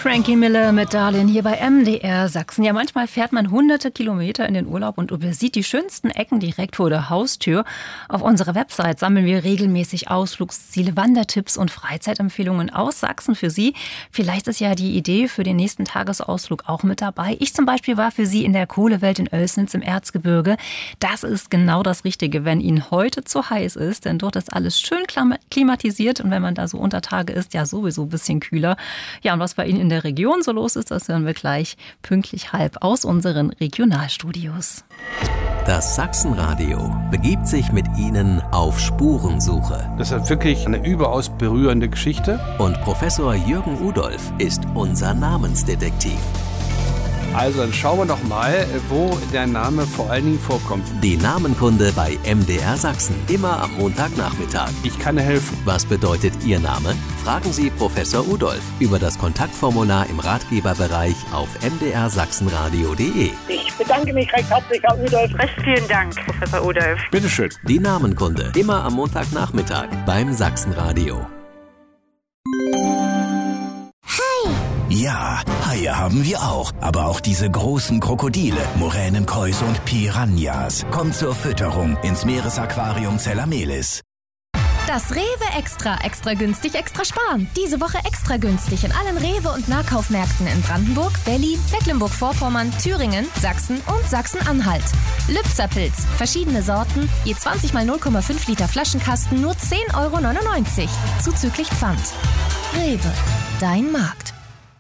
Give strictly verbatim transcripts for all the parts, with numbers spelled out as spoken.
Frankie Miller mit Darlin hier bei M D R Sachsen. Ja, manchmal fährt man hunderte Kilometer in den Urlaub und übersieht die schönsten Ecken direkt vor der Haustür. Auf unserer Website sammeln wir regelmäßig Ausflugsziele, Wandertipps und Freizeitempfehlungen aus Sachsen für Sie. Vielleicht ist ja die Idee für den nächsten Tagesausflug auch mit dabei. Ich zum Beispiel war für Sie in der Kohlewelt in Oelsnitz im Erzgebirge. Das ist genau das Richtige, wenn Ihnen heute zu heiß ist, denn dort ist alles schön klimatisiert und wenn man da so unter Tage ist, ja sowieso ein bisschen kühler. Ja, und was bei Ihnen in der Region so los ist, das hören wir gleich pünktlich halb aus unseren Regionalstudios. Das Sachsenradio begibt sich mit Ihnen auf Spurensuche. Das ist wirklich eine überaus berührende Geschichte. Und Professor Jürgen Udolf ist unser Namensdetektiv. Also dann schauen wir doch mal, wo der Name vor allen Dingen vorkommt. Die Namenkunde bei M D R Sachsen. Immer am Montagnachmittag. Ich kann helfen. Was bedeutet Ihr Name? Fragen Sie Professor Udolf über das Kontaktformular im Ratgeberbereich auf m d r sachsenradio punkt d e. Ich bedanke mich recht herzlich, Herr Udolf. Recht vielen Dank, Professor Udolf. Bitteschön. Die Namenkunde. Immer am Montagnachmittag beim Sachsenradio. Ja, Haie haben wir auch, aber auch diese großen Krokodile, Moränenkäuse und Piranhas. Kommt zur Fütterung ins Meeresaquarium Zellamelis. Das Rewe Extra, extra günstig, extra sparen. Diese Woche extra günstig in allen Rewe- und Nahkaufmärkten in Brandenburg, Berlin, Mecklenburg-Vorpommern, Thüringen, Sachsen und Sachsen-Anhalt. Lübzerpilz, verschiedene Sorten, je zwanzig mal null Komma fünf Liter Flaschenkasten, nur zehn Euro neunundneunzig, zuzüglich Pfand. Rewe, dein Markt.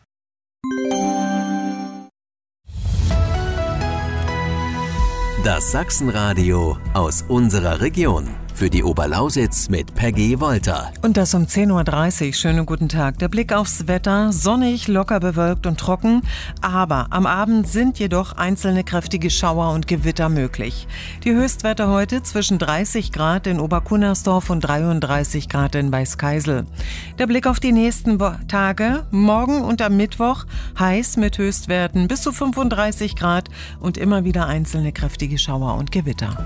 Das Sachsenradio aus unserer Region. Für die Oberlausitz mit Peggy Wolter. Und das um zehn Uhr dreißig. Schönen guten Tag. Der Blick aufs Wetter. Sonnig, locker bewölkt und trocken. Aber am Abend sind jedoch einzelne kräftige Schauer und Gewitter möglich. Die Höchstwerte heute zwischen dreißig Grad in Oberkunnersdorf und dreiunddreißig Grad in Weißkeisel. Der Blick auf die nächsten Tage. Morgen und am Mittwoch heiß mit Höchstwerten bis zu fünfunddreißig Grad und immer wieder einzelne kräftige Schauer und Gewitter.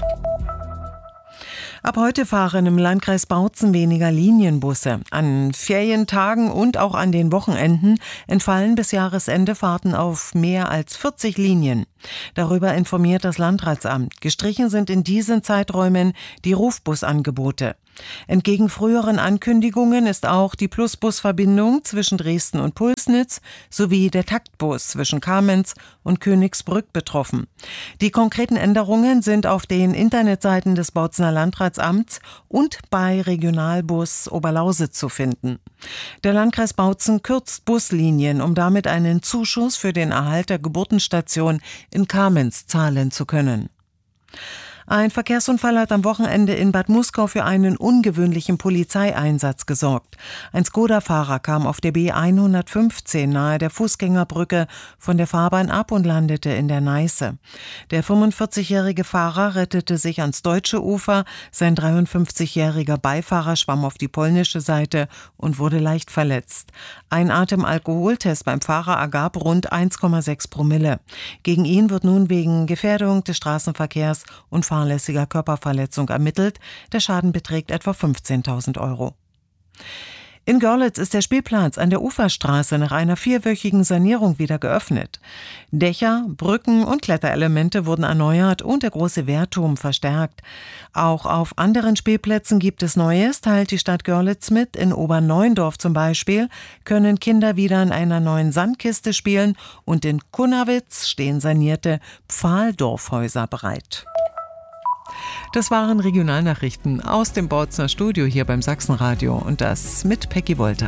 Ab heute fahren im Landkreis Bautzen weniger Linienbusse. An Ferientagen und auch an den Wochenenden entfallen bis Jahresende Fahrten auf mehr als vierzig Linien. Darüber informiert das Landratsamt. Gestrichen sind in diesen Zeiträumen die Rufbusangebote. Entgegen früheren Ankündigungen ist auch die Plusbusverbindung zwischen Dresden und Pulsnitz sowie der Taktbus zwischen Kamenz und Königsbrück betroffen. Die konkreten Änderungen sind auf den Internetseiten des Bautzener Landratsamts und bei Regionalbus Oberlausitz zu finden. Der Landkreis Bautzen kürzt Buslinien, um damit einen Zuschuss für den Erhalt der Geburtenstation in Kamenz zahlen zu können. Ein Verkehrsunfall hat am Wochenende in Bad Muskau für einen ungewöhnlichen Polizeieinsatz gesorgt. Ein Skoda-Fahrer kam auf der B hundertfünfzehn nahe der Fußgängerbrücke von der Fahrbahn ab und landete in der Neiße. Der fünfundvierzigjährige Fahrer rettete sich ans deutsche Ufer, sein dreiundfünfzigjähriger Beifahrer schwamm auf die polnische Seite und wurde leicht verletzt. Ein Atemalkoholtest beim Fahrer ergab rund eins Komma sechs Promille. Gegen ihn wird nun wegen Gefährdung des Straßenverkehrs und fahrlässiger Körperverletzung ermittelt. Der Schaden beträgt etwa fünfzehntausend Euro. In Görlitz ist der Spielplatz an der Uferstraße nach einer vierwöchigen Sanierung wieder geöffnet. Dächer, Brücken und Kletterelemente wurden erneuert und der große Wehrturm verstärkt. Auch auf anderen Spielplätzen gibt es Neues, teilt die Stadt Görlitz mit. In Oberneuendorf zum Beispiel können Kinder wieder in einer neuen Sandkiste spielen und in Kunnawitz stehen sanierte Pfahldorfhäuser bereit. Das waren Regionalnachrichten aus dem Bautzener Studio hier beim Sachsenradio und das mit Peggy Wolter.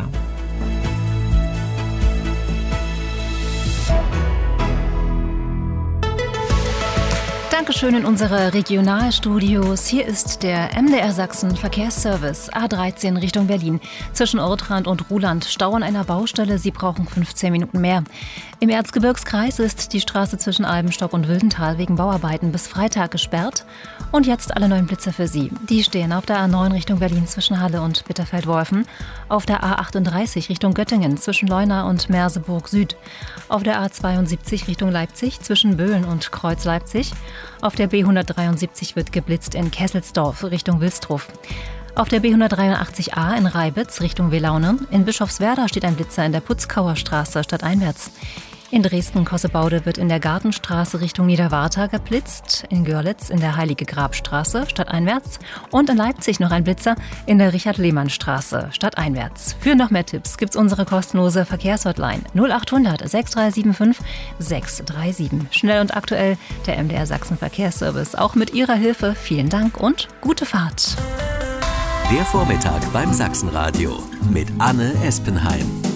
Dankeschön in unsere Regionalstudios. Hier ist der M D R Sachsen Verkehrsservice A dreizehn Richtung Berlin. Zwischen Ortrand und Ruhland Stau an einer Baustelle. Sie brauchen fünfzehn Minuten mehr. Im Erzgebirgskreis ist die Straße zwischen Albenstock und Wildental wegen Bauarbeiten bis Freitag gesperrt. Und jetzt alle neuen Blitzer für Sie. Die stehen auf der A neun Richtung Berlin zwischen Halle und Bitterfeld-Wolfen, auf der A achtunddreißig Richtung Göttingen zwischen Leuna und Merseburg Süd, auf der A zweiundsiebzig Richtung Leipzig zwischen Böhlen und Kreuz Leipzig, auf der B hundertdreiundsiebzig wird geblitzt in Kesselsdorf Richtung Wilsdruf. Auf der B hundertdreiundachtzig A in Reibitz Richtung Welaune. In Bischofswerda steht ein Blitzer in der Putzkauer Straße stadteinwärts. In Dresden-Kossebaude wird in der Gartenstraße Richtung Niederwarta geblitzt, in Görlitz in der Heilige Grabstraße stadteinwärts und in Leipzig noch ein Blitzer in der Richard-Lehmann-Straße stadteinwärts. Für noch mehr Tipps gibt's unsere kostenlose Verkehrshotline null achthundert sechs drei sieben fünf sechs drei sieben. Schnell und aktuell der M D R Sachsen Verkehrsservice. Auch mit Ihrer Hilfe vielen Dank und gute Fahrt. Der Vormittag beim Sachsenradio mit Anne Espenheim.